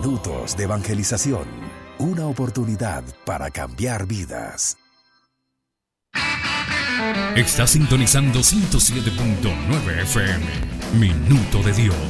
Minutos de evangelización. Una oportunidad para cambiar vidas. Está sintonizando 107.9 FM. Minuto de Dios.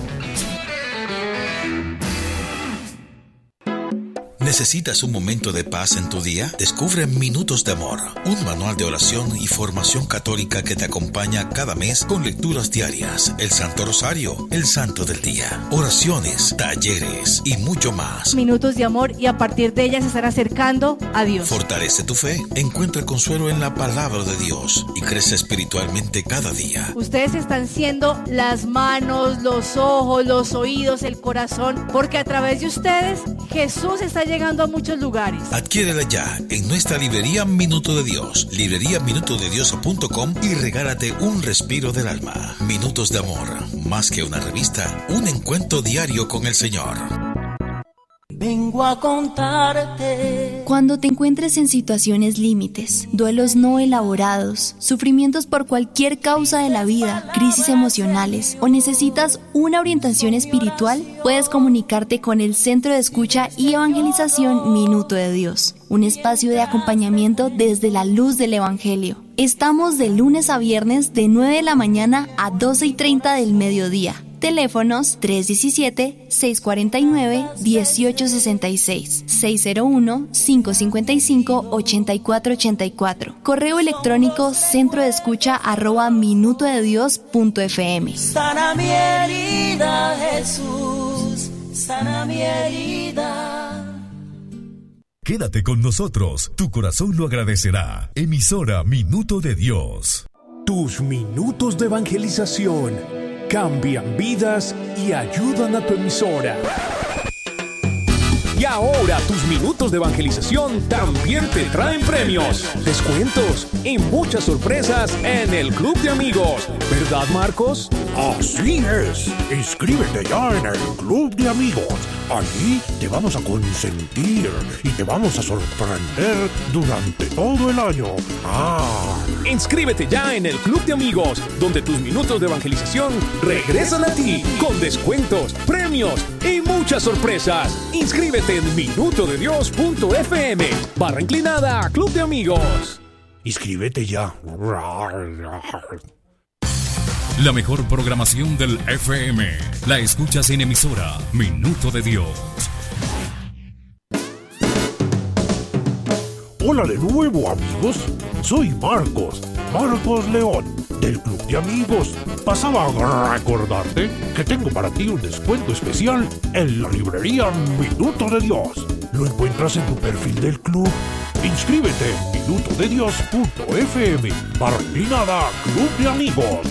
¿Necesitas un momento de paz en tu día? Descubre Minutos de Amor, un manual de oración y formación católica que te acompaña cada mes con lecturas diarias, el Santo Rosario, el Santo del Día, oraciones, talleres y mucho más. Minutos de amor, y a partir de ellas se estará acercando a Dios. Fortalece tu fe, encuentra consuelo en la palabra de Dios y crece espiritualmente cada día. Ustedes están siendo las manos, los ojos, los oídos, el corazón, porque a través de ustedes Jesús está llegando a muchos lugares. Adquiérela ya en nuestra librería Minuto de Dios, libreriaminutodedios.com, y regálate un respiro del alma. Minutos de Amor, más que una revista, un encuentro diario con el Señor. Vengo a contarte. Cuando te encuentres en situaciones límites, duelos no elaborados, sufrimientos por cualquier causa de la vida, crisis emocionales o necesitas una orientación espiritual, puedes comunicarte con el Centro de Escucha y Evangelización Minuto de Dios, un espacio de acompañamiento desde la luz del Evangelio. Estamos de lunes a viernes de 9 de la mañana a 12:30 del mediodía. Teléfonos 317-649-1866, 601-555-8484. Correo electrónico centrodeescucha@minutodedios.fm. Sana mi herida, Jesús, sana mi herida. Quédate con nosotros, tu corazón lo agradecerá. Emisora Minuto de Dios. Tus minutos de evangelización cambian vidas y ayudan a tu emisora. Y ahora tus minutos de evangelización también te traen premios, descuentos y muchas sorpresas en el Club de Amigos. ¿Verdad, Marcos? Así es. Inscríbete ya en el Club de Amigos. Allí te vamos a consentir y te vamos a sorprender durante todo el año. Inscríbete ya en el Club de Amigos, donde tus minutos de evangelización regresan a ti con descuentos, premios y muchas sorpresas. Inscríbete en minutodedios.fm /inclinada Club de Amigos. Inscríbete ya. La mejor programación del FM la escuchas en emisora Minuto de Dios. Hola de nuevo, amigos. Soy Marcos León, del Club de Amigos. Pasaba a recordarte que tengo para ti un descuento especial en la librería Minuto de Dios. Lo encuentras en tu perfil del club. Inscríbete en minutodedios.fm /inclinada Club de Amigos.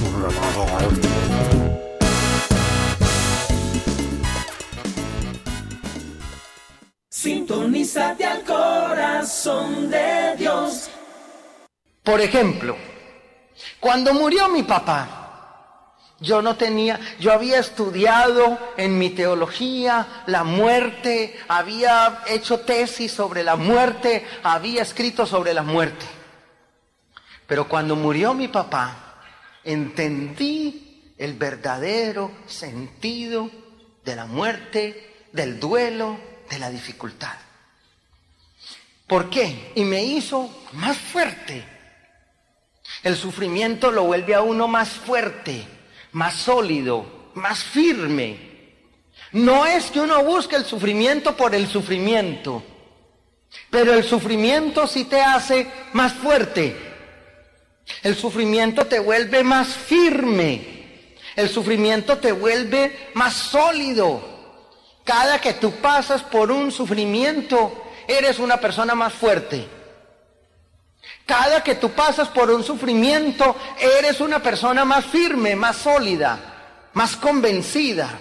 Sintonízate al corazón de Dios. Por ejemplo, cuando murió mi papá, yo había estudiado en mi teología la muerte, había hecho tesis sobre la muerte, había escrito sobre la muerte. Pero cuando murió mi papá, entendí el verdadero sentido de la muerte, del duelo, de la dificultad. ¿Por qué? Y me hizo más fuerte. El sufrimiento lo vuelve a uno más fuerte, más sólido, más firme. No es que uno busque el sufrimiento por el sufrimiento, pero el sufrimiento sí te hace más fuerte. El sufrimiento te vuelve más firme. El sufrimiento te vuelve más sólido. Cada que tú pasas por un sufrimiento, eres una persona más fuerte. Cada que tú pasas por un sufrimiento, eres una persona más firme, más sólida, más convencida.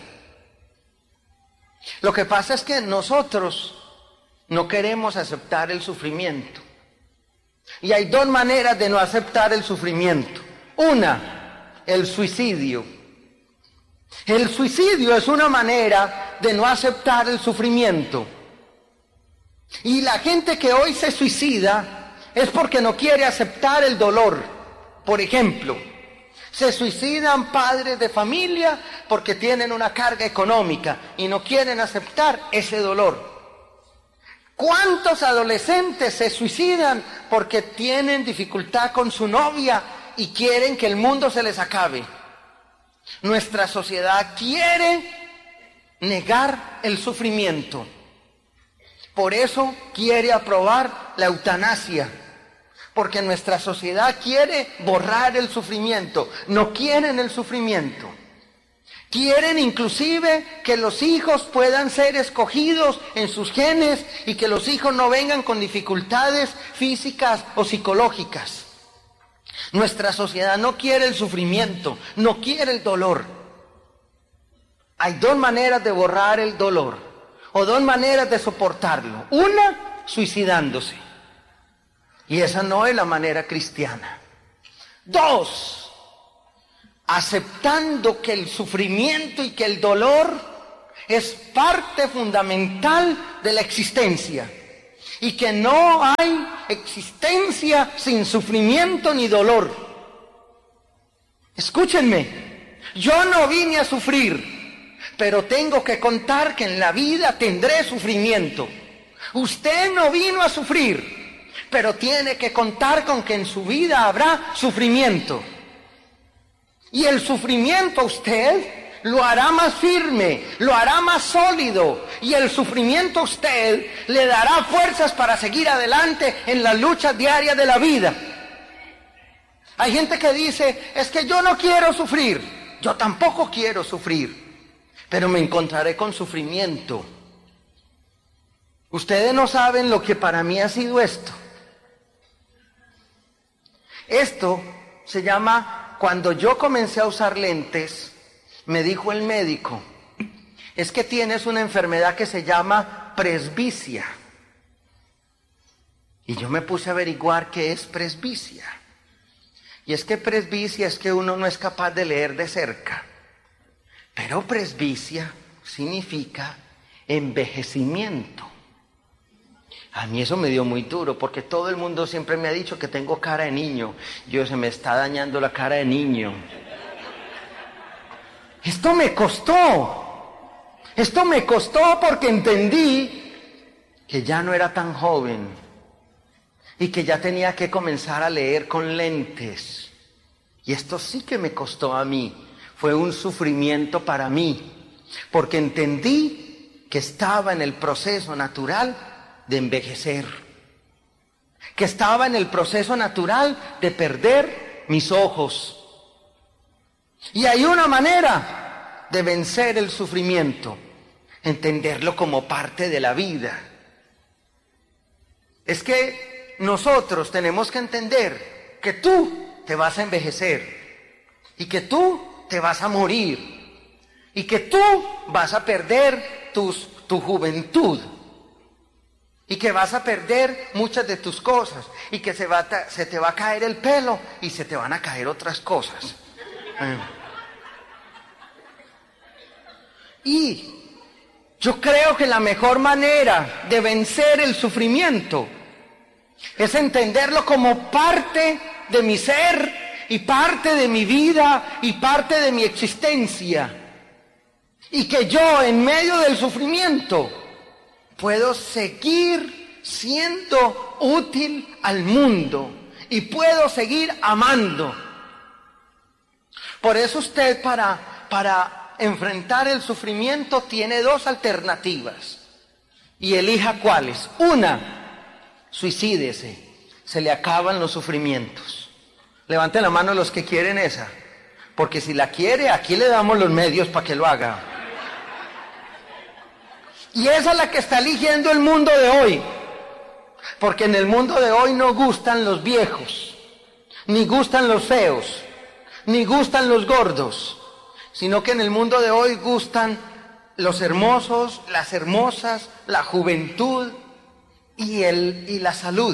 Lo que pasa es que nosotros no queremos aceptar el sufrimiento. Y hay dos maneras de no aceptar el sufrimiento. Una, el suicidio. El suicidio es una manera de no aceptar el sufrimiento. Y la gente que hoy se suicida es porque no quiere aceptar el dolor. Por ejemplo, Se suicidan padres de familia porque tienen una carga económica y no quieren aceptar ese dolor. ¿Cuántos adolescentes se suicidan porque tienen dificultad con su novia y quieren que el mundo se les acabe? Nuestra sociedad quiere negar el sufrimiento. Por eso quiere aprobar la eutanasia. Porque nuestra sociedad quiere borrar el sufrimiento. No quieren el sufrimiento. Quieren inclusive que los hijos puedan ser escogidos en sus genes y que los hijos no vengan con dificultades físicas o psicológicas. Nuestra sociedad no quiere el sufrimiento, no quiere el dolor. Hay dos maneras de borrar el dolor, o dos maneras de soportarlo. Una, suicidándose. Y esa no es la manera cristiana. Dos, aceptando que el sufrimiento y que el dolor es parte fundamental de la existencia. Y que no hay existencia sin sufrimiento ni dolor. Escúchenme, yo no vine a sufrir, pero tengo que contar que en la vida tendré sufrimiento. Usted no vino a sufrir, pero tiene que contar con que en su vida habrá sufrimiento. Y el sufrimiento a usted lo hará más firme, lo hará más sólido, y el sufrimiento a usted le dará fuerzas para seguir adelante en las luchas diarias de la vida. Hay gente que dice, es que yo no quiero sufrir. Yo tampoco quiero sufrir, pero me encontraré con sufrimiento. Ustedes no saben lo que para mí ha sido esto. Esto se llama, cuando yo comencé a usar lentes, me dijo el médico, es que tienes una enfermedad que se llama presbicia. Y yo me puse a averiguar qué es presbicia. Y es que presbicia es que uno no es capaz de leer de cerca. Pero presbicia significa envejecimiento. A mí eso me dio muy duro, porque todo el mundo siempre me ha dicho que tengo cara de niño. Yo, se me está dañando la cara de niño. Esto me costó porque entendí que ya no era tan joven y que ya tenía que comenzar a leer con lentes. Y esto sí que me costó a mí, fue un sufrimiento para mí, porque entendí que estaba en el proceso natural de envejecer, que estaba en el proceso natural de perder mis ojos. Y hay una manera de vencer el sufrimiento, entenderlo como parte de la vida. Es que nosotros tenemos que entender que tú te vas a envejecer y que tú te vas a morir y que tú vas a perder tu juventud y que vas a perder muchas de tus cosas y que se te va a caer el pelo y se te van a caer otras cosas. Y yo creo que la mejor manera de vencer el sufrimiento es entenderlo como parte de mi ser y parte de mi vida y parte de mi existencia. Y que yo en medio del sufrimiento puedo seguir siendo útil al mundo y puedo seguir amando. Por eso usted para enfrentar el sufrimiento tiene dos alternativas y elija cuáles. Una, suicídese, se le acaban los sufrimientos. Levanten la mano los que quieren esa, porque si la quiere, aquí le damos los medios para que lo haga. Y esa es la que está eligiendo el mundo de hoy, porque en el mundo de hoy no gustan los viejos, ni gustan los feos, ni gustan los gordos, sino que en el mundo de hoy gustan los hermosos, las hermosas, la juventud y la salud.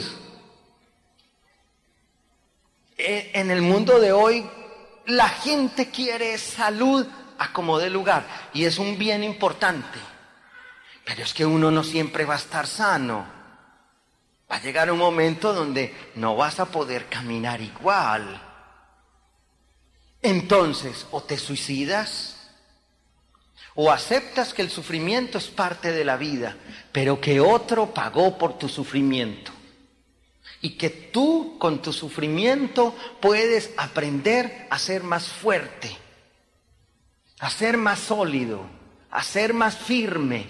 En el mundo de hoy la gente quiere salud a como dé lugar, y es un bien importante, pero es que uno no siempre va a estar sano. Va a llegar un momento donde no vas a poder caminar igual. Entonces, o te suicidas, o aceptas que el sufrimiento es parte de la vida, pero que otro pagó por tu sufrimiento. Y que tú con tu sufrimiento puedes aprender a ser más fuerte, a ser más sólido, a ser más firme.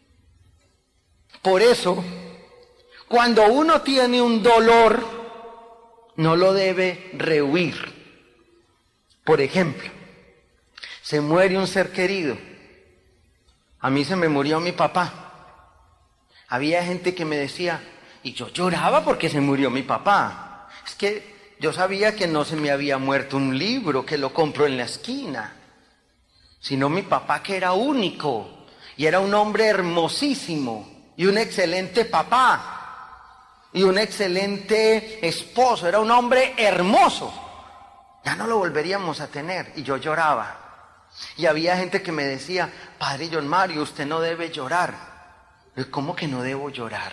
Por eso, cuando uno tiene un dolor, no lo debe rehuir. Por ejemplo, se muere un ser querido. A mí se me murió mi papá. Había gente que me decía, y yo lloraba porque se murió mi papá. Es que yo sabía que no se me había muerto un libro, que lo compro en la esquina, sino mi papá, que era único, y era un hombre hermosísimo, y un excelente papá, y un excelente esposo, era un hombre hermoso. Ya no lo volveríamos a tener, y yo lloraba. Y había gente que me decía, Padre John Mario, usted no debe llorar. ¿Cómo que no debo llorar?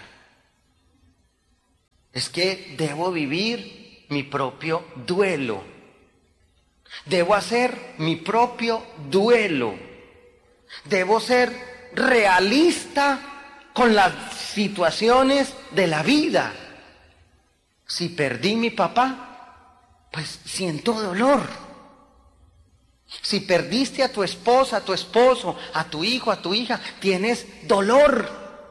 Es que debo vivir mi propio duelo. Debo hacer mi propio duelo. Debo ser realista con las situaciones de la vida. Si perdí mi papá, pues siento dolor. Si perdiste a tu esposa, a tu esposo, a tu hijo, a tu hija, tienes dolor.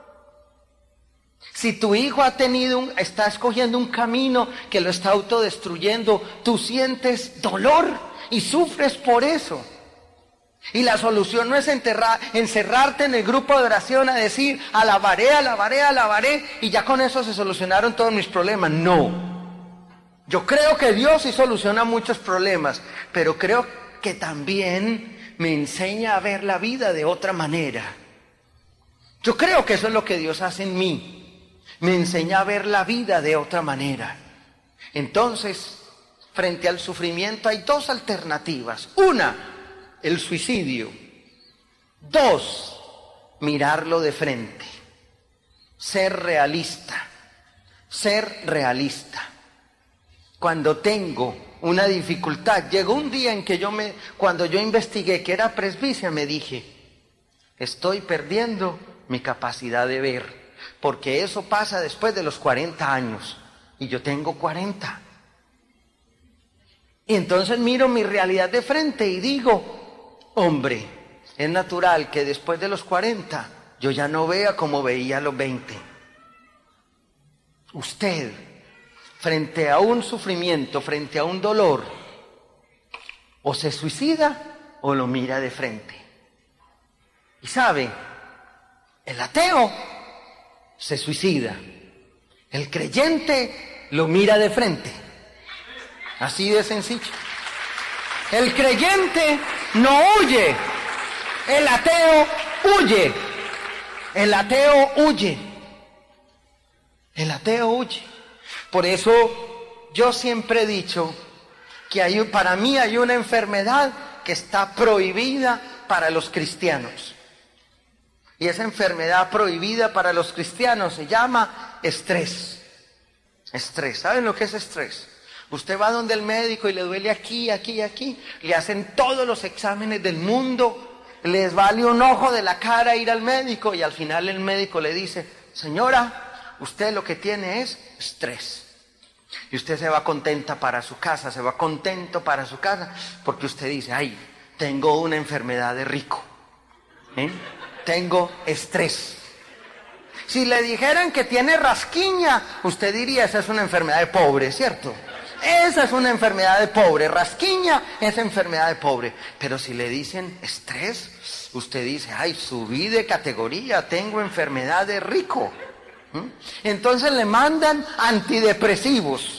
Si tu hijo está escogiendo un camino que lo está autodestruyendo, tú sientes dolor y sufres por eso. Y la solución no es encerrarte en el grupo de oración a decir, alabaré, alabaré, alabaré, y ya con eso se solucionaron todos mis problemas. No. Yo creo que Dios sí soluciona muchos problemas, pero creo que también me enseña a ver la vida de otra manera. Yo creo que eso es lo que Dios hace en mí. Me enseña a ver la vida de otra manera. Entonces, frente al sufrimiento hay dos alternativas. Una, el suicidio. Dos, mirarlo de frente. Ser realista. Ser realista. Cuando tengo una dificultad, llegó un día en que cuando yo investigué que era presbicia, me dije, estoy perdiendo mi capacidad de ver, porque eso pasa después de los 40 años, y yo tengo 40. Y entonces miro mi realidad de frente y digo, hombre, es natural que después de los 40 yo ya no vea como veía a los 20. Usted, frente a un sufrimiento, frente a un dolor, o se suicida o lo mira de frente. Y sabe, el ateo se suicida, el creyente lo mira de frente. Así de sencillo. El creyente no huye, el ateo huye. El ateo huye. El ateo huye. Por eso yo siempre he dicho que para mí hay una enfermedad que está prohibida para los cristianos. Y esa enfermedad prohibida para los cristianos se llama estrés. Estrés. ¿Saben lo que es estrés? Usted va donde el médico y le duele aquí, aquí, aquí. Le hacen todos los exámenes del mundo. Les vale un ojo de la cara ir al médico y al final el médico le dice, señora, usted lo que tiene es estrés. Y usted se va contenta para su casa, se va contento para su casa, porque usted dice, ay, tengo una enfermedad de rico. Tengo estrés. Si le dijeran que tiene rasquiña, usted diría, esa es una enfermedad de pobre, ¿cierto? Esa es una enfermedad de pobre. Rasquiña es enfermedad de pobre. Pero si le dicen estrés, usted dice, ay, subí de categoría, tengo enfermedad de rico. Entonces le mandan antidepresivos.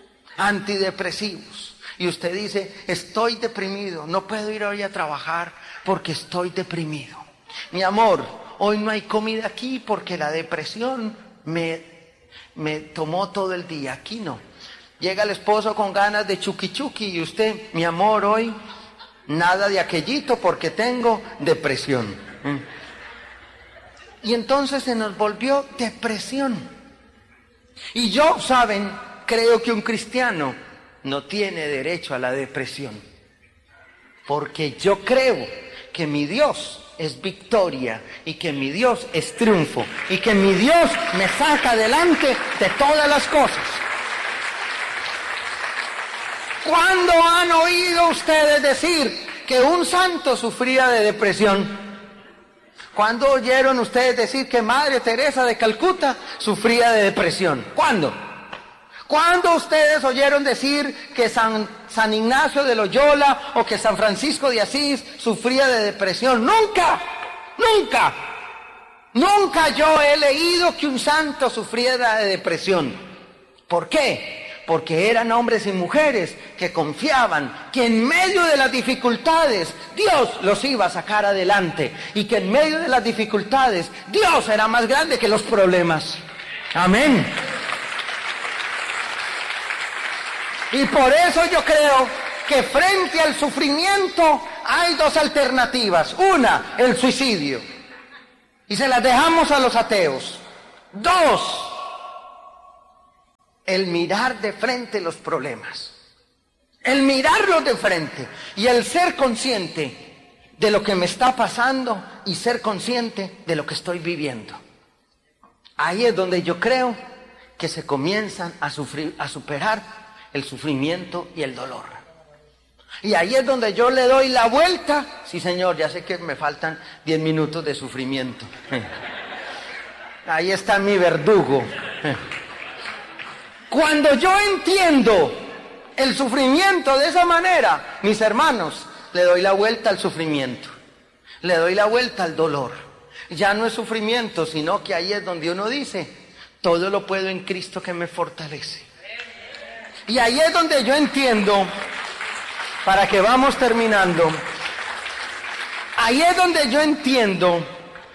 Y usted dice, estoy deprimido, no puedo ir hoy a trabajar porque estoy deprimido. Mi amor, hoy no hay comida aquí porque la depresión me tomó todo el día. Aquí no. Llega el esposo con ganas de chuki chuki y usted, mi amor, hoy nada de aquellito porque tengo depresión. Y entonces se nos volvió depresión. Y yo, ¿saben? Creo que un cristiano no tiene derecho a la depresión. porque yo creo que mi Dios es victoria y que mi Dios es triunfo y que mi Dios me saca adelante de todas las cosas. ¿Cuándo han oído ustedes decir que un santo sufría de depresión? ¿Cuándo oyeron ustedes decir que Madre Teresa de Calcuta sufría de depresión? ¿Cuándo? ¿Cuándo ustedes oyeron decir que San Ignacio de Loyola o que San Francisco de Asís sufría de depresión? ¡Nunca! ¡Nunca! Nunca yo he leído que un santo sufriera de depresión. ¿Por qué? Porque eran hombres y mujeres que confiaban que en medio de las dificultades Dios los iba a sacar adelante y que en medio de las dificultades Dios era más grande que los problemas. Amén. Y por eso yo creo que frente al sufrimiento hay dos alternativas. Una, el suicidio. Y se las dejamos a los ateos. Dos, el mirar de frente los problemas. El mirarlos de frente y el ser consciente de lo que me está pasando y ser consciente de lo que estoy viviendo. Ahí es donde yo creo que se comienzan a superar el sufrimiento y el dolor. Y ahí es donde yo le doy la vuelta. Sí, Señor, ya sé que me faltan 10 minutos de sufrimiento. Ahí está mi verdugo. Cuando yo entiendo el sufrimiento de esa manera, mis hermanos, le doy la vuelta al sufrimiento. Le doy la vuelta al dolor. Ya no es sufrimiento, sino que ahí es donde uno dice, todo lo puedo en Cristo que me fortalece. Y ahí es donde yo entiendo, para que vamos terminando, ahí es donde yo entiendo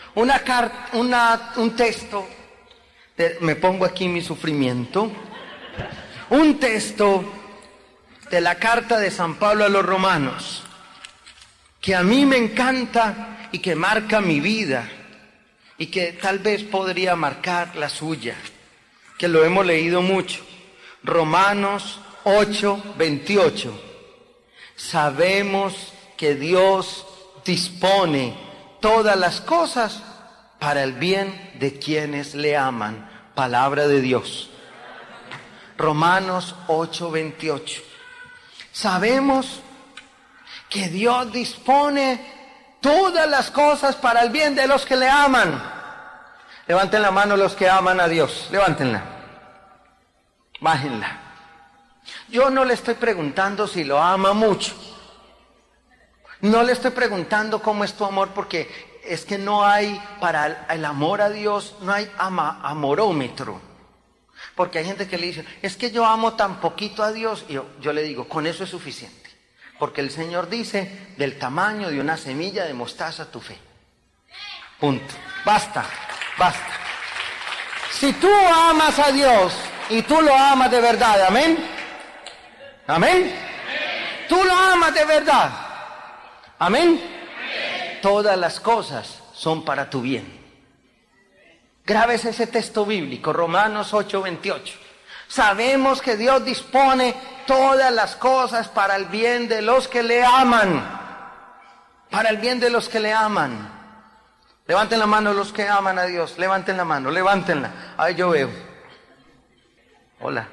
un texto, me pongo aquí mi sufrimiento, un texto de la carta de San Pablo a los Romanos, que a mí me encanta y que marca mi vida, y que tal vez podría marcar la suya, que lo hemos leído mucho. Romanos 8:28. Sabemos que Dios dispone todas las cosas para el bien de quienes le aman. Palabra de Dios. Romanos 8:28. Sabemos que Dios dispone todas las cosas para el bien de los que le aman. Levanten la mano los que aman a Dios. Levántenla. Bájenla. Yo no le estoy preguntando si lo ama mucho. No le estoy preguntando cómo es tu amor, porque es que no hay, para el amor a Dios, no hay amorómetro. Porque hay gente que le dice, es que yo amo tan poquito a Dios. Y yo le digo, con eso es suficiente. Porque el Señor dice, del tamaño de una semilla de mostaza tu fe. Punto. Basta, basta. Si tú amas a Dios y tú lo amas de verdad, amén. Amén. Tú lo amas de verdad. Amén. Todas las cosas son para tu bien. Grábese ese texto bíblico, Romanos 8:28. Sabemos que Dios dispone todas las cosas para el bien de los que le aman. Para el bien de los que le aman. Levanten la mano los que aman a Dios. Levanten la mano, levántenla. Ahí yo veo. Hola.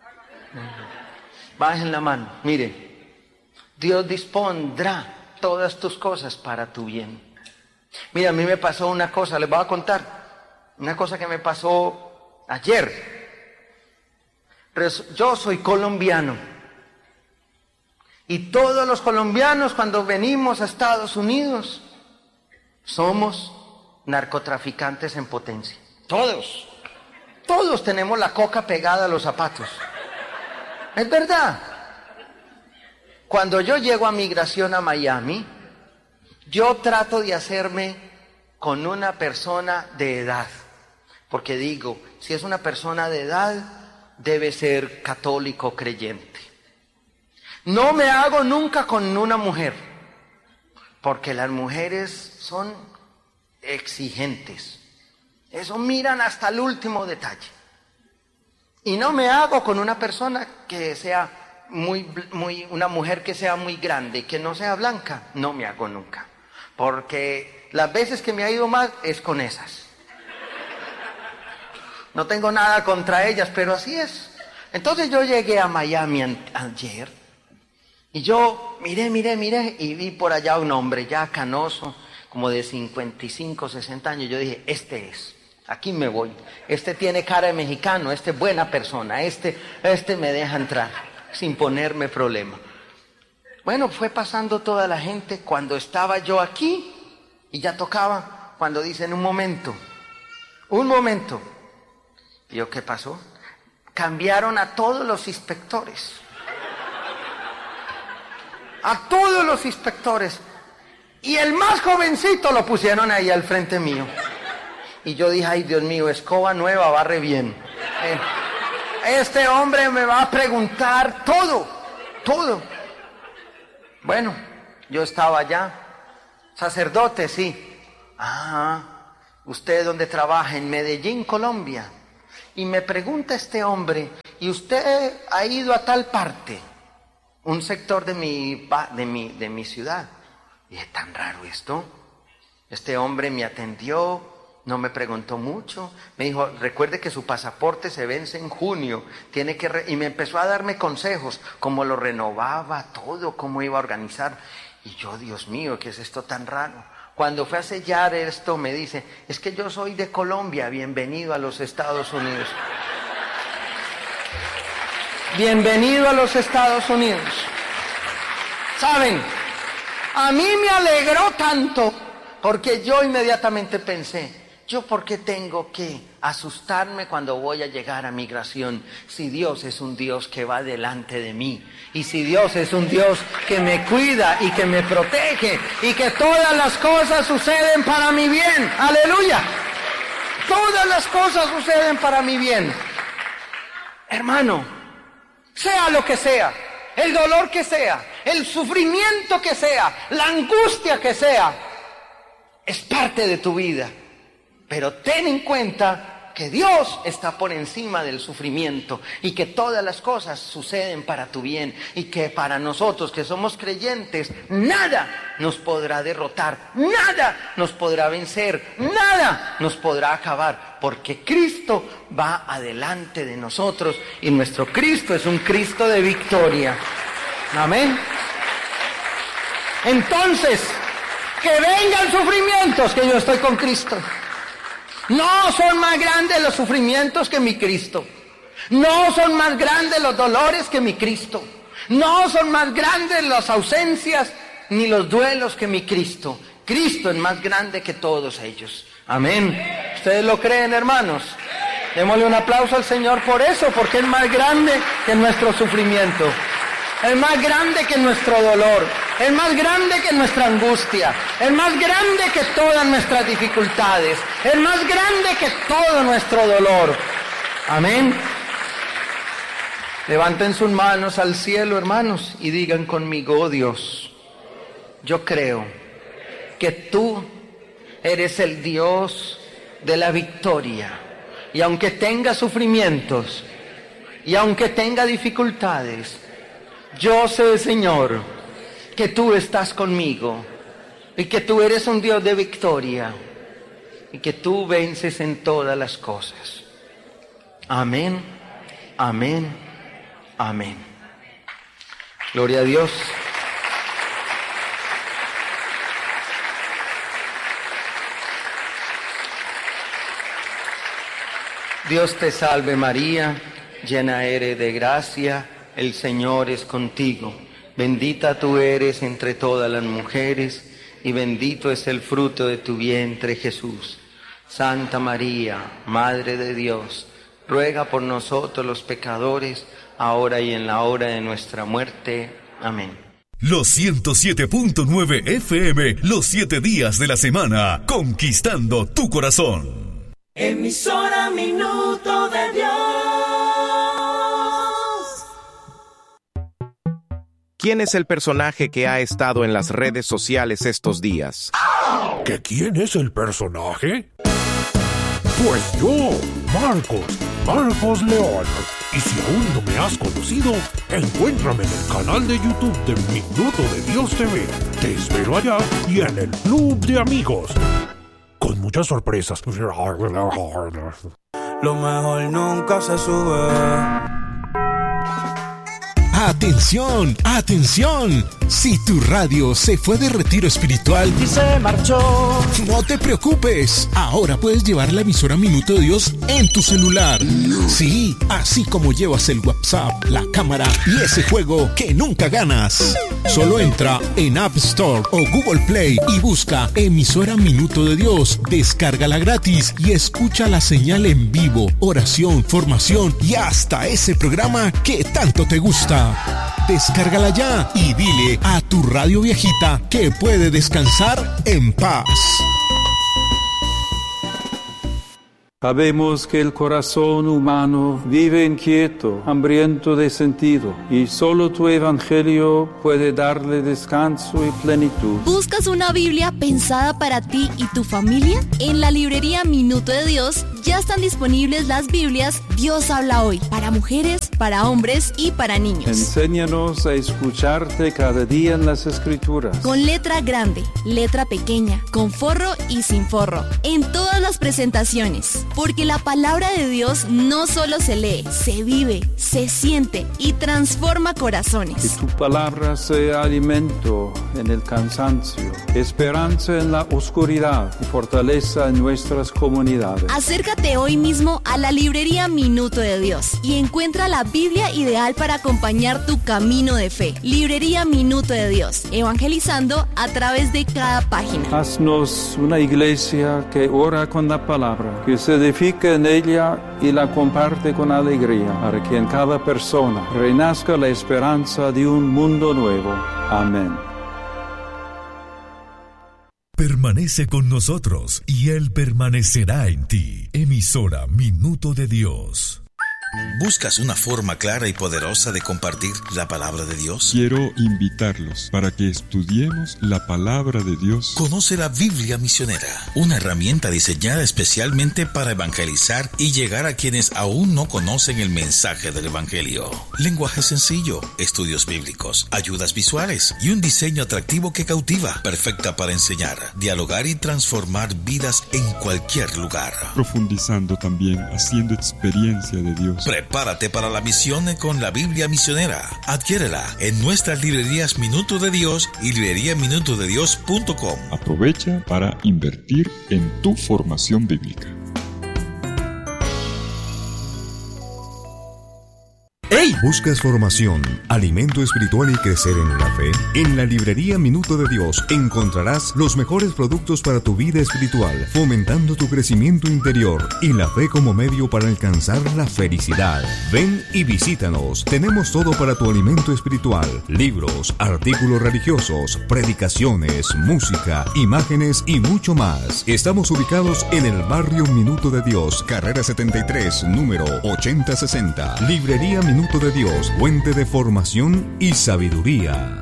Bajen la mano. Mire, Dios dispondrá todas tus cosas para tu bien. Mira, a mí me pasó una cosa, les voy a contar. Una cosa que me pasó ayer. Yo soy colombiano. Y todos los colombianos cuando venimos a Estados Unidos somos narcotraficantes en potencia. Todos. Todos tenemos la coca pegada a los zapatos. Es verdad. Cuando yo llego a migración a Miami, yo trato de hacerme con una persona de edad. Porque digo, si es una persona de edad, debe ser católico creyente. No me hago nunca con una mujer, porque las mujeres son exigentes. Eso miran hasta el último detalle. Y no me hago con una persona que sea una mujer que sea muy grande y que no sea blanca, no me hago nunca. Porque las veces que me ha ido mal es con esas. No tengo nada contra ellas, pero así es. Entonces yo llegué a Miami ayer y yo miré y vi por allá un hombre ya canoso, como de 55, 60 años. Yo dije, este es, aquí me voy. Este tiene cara de mexicano, este es buena persona, este me deja entrar sin ponerme problema. Bueno, fue pasando toda la gente cuando estaba yo aquí y ya tocaba, cuando dicen un momento. ¿Y yo qué pasó? Cambiaron a todos los inspectores. A todos los inspectores. Y el más jovencito lo pusieron ahí al frente mío. Y yo dije, ay Dios mío, escoba nueva, barre bien. Este hombre me va a preguntar todo. Bueno, yo estaba allá. Sacerdote, sí. ¿Usted dónde trabaja? En Medellín, Colombia. Y me pregunta este hombre, ¿y usted ha ido a tal parte? Un sector de mi ciudad. Y dije, tan raro esto. Este hombre me atendió, no me preguntó mucho. Me dijo, recuerde que su pasaporte se vence en junio. Y me empezó a darme consejos, cómo lo renovaba, todo, cómo iba a organizar. Y yo, Dios mío, ¿qué es esto tan raro? Cuando fue a sellar esto, me dice, es que yo soy de Colombia, bienvenido a los Estados Unidos. Bienvenido a los Estados Unidos. ¿Saben? A mí me alegró tanto, porque yo inmediatamente pensé, ¿yo por qué tengo que asustarme cuando voy a llegar a migración? Si Dios es un Dios que va delante de mí, y si Dios es un Dios que me cuida y que me protege, y que todas las cosas suceden para mi bien. ¡Aleluya! Todas las cosas suceden para mi bien. Hermano, sea lo que sea, el dolor que sea, el sufrimiento que sea, la angustia que sea, es parte de tu vida. Pero ten en cuenta que Dios está por encima del sufrimiento y que todas las cosas suceden para tu bien y que para nosotros que somos creyentes, nada nos podrá derrotar, nada nos podrá vencer, nada nos podrá acabar, porque Cristo va adelante de nosotros y nuestro Cristo es un Cristo de victoria. Amén. Entonces, que vengan sufrimientos, que yo estoy con Cristo. No son más grandes los sufrimientos que mi Cristo. No son más grandes los dolores que mi Cristo. No son más grandes las ausencias ni los duelos que mi Cristo. Cristo es más grande que todos ellos. Amén. ¿Ustedes lo creen, hermanos? Démosle un aplauso al Señor por eso, porque es más grande que nuestro sufrimiento. Es más grande que nuestro dolor. Es más grande que nuestra angustia. Es más grande que todas nuestras dificultades. Es más grande que todo nuestro dolor. Amén. Levanten sus manos al cielo, hermanos, y digan conmigo, oh Dios, yo creo que tú eres el Dios de la victoria. Y aunque tenga sufrimientos, y aunque tenga dificultades, yo sé, Señor, que tú estás conmigo y que tú eres un Dios de victoria y que tú vences en todas las cosas. Amén, amén, amén. Gloria a Dios. Dios te salve María, llena eres de gracia, el Señor es contigo. Bendita tú eres entre todas las mujeres, y bendito es el fruto de tu vientre, Jesús. Santa María, Madre de Dios, ruega por nosotros los pecadores, ahora y en la hora de nuestra muerte. Amén. Los 107.9 FM, los 7 días de la semana, conquistando tu corazón. Emisora Minuto de Dios. ¿Quién es el personaje que ha estado en las redes sociales estos días? ¿Que quién es el personaje? Pues yo, Marcos León. Y si aún no me has conocido, encuéntrame en el canal de YouTube de Minuto de Dios TV. Te espero allá y en el Club de Amigos. Con muchas sorpresas. Lo mejor nunca se sube. ¡Atención! ¡Atención! Si tu radio se fue de retiro espiritual Y se marchó. no te preocupes. Ahora puedes llevar la emisora Minuto de Dios en tu celular. Sí, así como llevas el WhatsApp, la cámara y ese juego que nunca ganas. Solo entra en App Store o Google Play y busca emisora Minuto de Dios. Descárgala gratis y escucha la señal en vivo, oración, formación y hasta ese programa que tanto te gusta. Descárgala ya y dile a tu radio viejita que puede descansar en paz. Sabemos que el corazón humano vive inquieto, hambriento de sentido, y solo tu evangelio puede darle descanso y plenitud. ¿Buscas una Biblia pensada para ti y tu familia? En la librería Minuto de Dios ya están disponibles las Biblias Dios habla hoy, para mujeres, para hombres y para niños. Enséñanos a escucharte cada día en las Escrituras. Con letra grande, letra pequeña, con forro y sin forro, en todas las presentaciones. Porque la palabra de Dios no solo se lee, se vive, se siente y transforma corazones. Que tu palabra sea alimento en el cansancio, esperanza en la oscuridad y fortaleza en nuestras comunidades. Acércate hoy mismo a la librería Minuto de Dios y encuentra la Biblia ideal para acompañar tu camino de fe. Librería Minuto de Dios, evangelizando a través de cada página. Haznos una iglesia que ora con la palabra, que se edifica en ella y la comparte con alegría, para que en cada persona renazca la esperanza de un mundo nuevo. Amén. Permanece con nosotros y Él permanecerá en ti. Emisora Minuto de Dios. ¿Buscas una forma clara y poderosa de compartir la palabra de Dios? Quiero invitarlos para que estudiemos la palabra de Dios. Conoce la Biblia Misionera, una herramienta diseñada especialmente para evangelizar y llegar a quienes aún no conocen el mensaje del Evangelio. Lenguaje sencillo, estudios bíblicos, ayudas visuales y un diseño atractivo que cautiva, perfecta para enseñar, dialogar y transformar vidas en cualquier lugar. Profundizando también, haciendo experiencia de Dios. Prepárate para la misión con la Biblia Misionera. Adquiérela en nuestras librerías Minuto de Dios y libreriaminutodedios.com. Aprovecha para invertir en tu formación bíblica. ¡Hey! ¿Buscas formación, alimento espiritual y crecer en la fe? En la librería Minuto de Dios encontrarás los mejores productos para tu vida espiritual, fomentando tu crecimiento interior y la fe como medio para alcanzar la felicidad. Ven y visítanos. Tenemos todo para tu alimento espiritual: libros, artículos religiosos, predicaciones, música, imágenes y mucho más. Estamos ubicados en el barrio Minuto de Dios, carrera 73, número 8060. Librería Minuto de Dios, fuente de formación y sabiduría.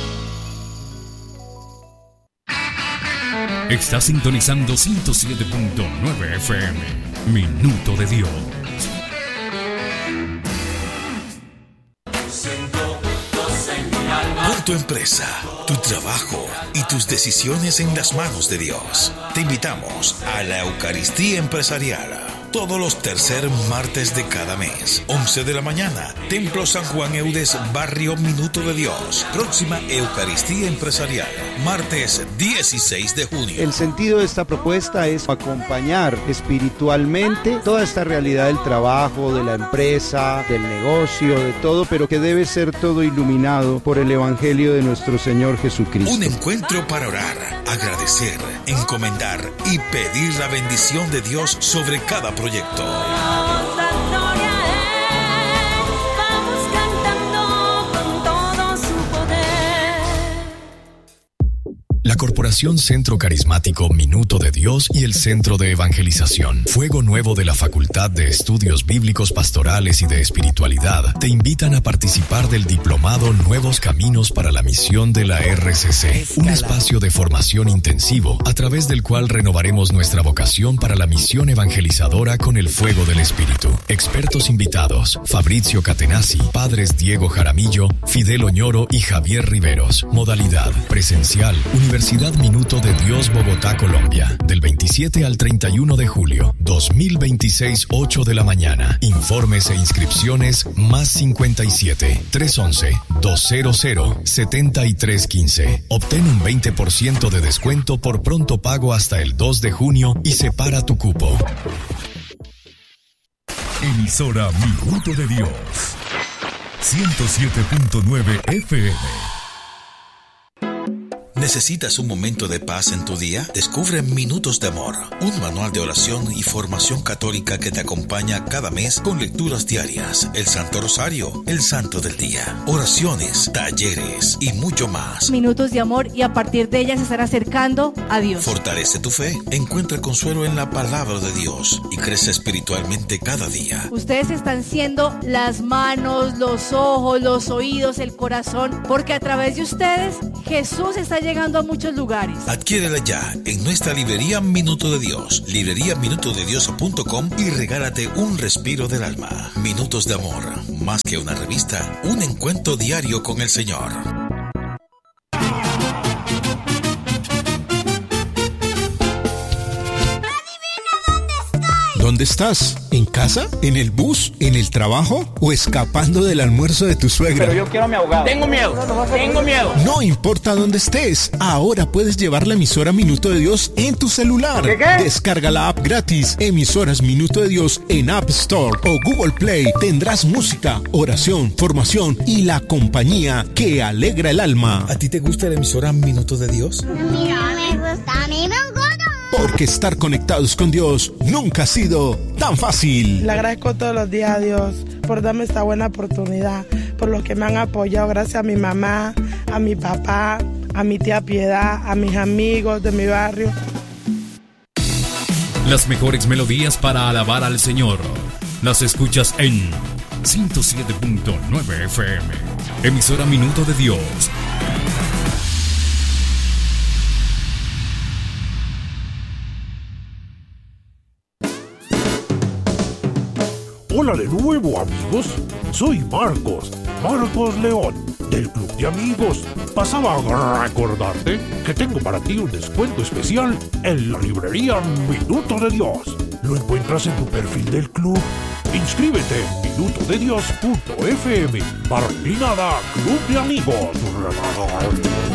Estás sintonizando 107.9 FM. Minuto de Dios. Pon tu empresa, tu trabajo y tus decisiones en las manos de Dios. Te invitamos a la Eucaristía Empresarial. Todos los tercer martes de cada mes, 11 de la mañana, Templo San Juan Eudes, barrio Minuto de Dios. Próxima Eucaristía Empresarial, martes 16 de junio. El sentido de esta propuesta es acompañar espiritualmente toda esta realidad del trabajo, de la empresa, del negocio, de todo, pero que debe ser todo iluminado por el Evangelio de nuestro Señor Jesucristo. Un encuentro para orar, agradecer, encomendar y pedir la bendición de Dios sobre cada proyecto. La Corporación Centro Carismático Minuto de Dios y el Centro de Evangelización Fuego Nuevo de la Facultad de Estudios Bíblicos Pastorales y de Espiritualidad te invitan a participar del diplomado Nuevos Caminos para la Misión de la RCC, un espacio de formación intensivo a través del cual renovaremos nuestra vocación para la misión evangelizadora con el fuego del Espíritu. Expertos invitados: Fabrizio Catenazzi, padres Diego Jaramillo, Fidel Oñoro y Javier Riveros. Modalidad: presencial, Universidad Minuto de Dios, Bogotá, Colombia, del 27 al 31 de julio, 2026, 8 de la mañana. Informes e inscripciones más 57 311 200 7315. Obtén un 20% de descuento por pronto pago hasta el 2 de junio y separa tu cupo. Emisora Minuto de Dios, 107.9 FM. ¿Necesitas un momento de paz en tu día? Descubre Minutos de Amor, un manual de oración y formación católica que te acompaña cada mes con lecturas diarias, el Santo Rosario, el Santo del Día, oraciones, talleres y mucho más. Minutos de amor, y a partir de ellas se estará acercando a Dios. Fortalece tu fe, encuentra consuelo en la palabra de Dios y crece espiritualmente cada día. Ustedes están siendo las manos, los ojos, los oídos, el corazón, porque a través de ustedes Jesús está llegando a muchos lugares. Adquiérela ya en nuestra librería Minuto de Dios, libreriaminutodedios.com, y regálate un respiro del alma. Minutos de Amor, más que una revista, un encuentro diario con el Señor. ¿Dónde estás? ¿En casa? ¿En el bus? ¿En el trabajo? ¿O escapando del almuerzo de tu suegra? Pero yo quiero a mi abogado. Tengo miedo. No importa dónde estés, ahora puedes llevar la emisora Minuto de Dios en tu celular. ¿Qué? Descarga la app gratis, Emisoras Minuto de Dios, en App Store o Google Play. Tendrás música, oración, formación y la compañía que alegra el alma. ¿A ti te gusta la emisora Minuto de Dios? Mira, me gusta, a mí me gusta. Porque estar conectados con Dios nunca ha sido tan fácil. Le agradezco todos los días a Dios por darme esta buena oportunidad, por los que me han apoyado, gracias a mi mamá, a mi papá, a mi tía Piedad, a mis amigos de mi barrio. Las mejores melodías para alabar al Señor las escuchas en 107.9 FM. Emisora Minuto de Dios. Hola de nuevo, amigos. Soy Marcos León, del Club de Amigos. Pasaba a recordarte que tengo para ti un descuento especial en la librería Minuto de Dios. Lo encuentras en tu perfil del club. Inscríbete en minutodedios.fm. /Club de Amigos.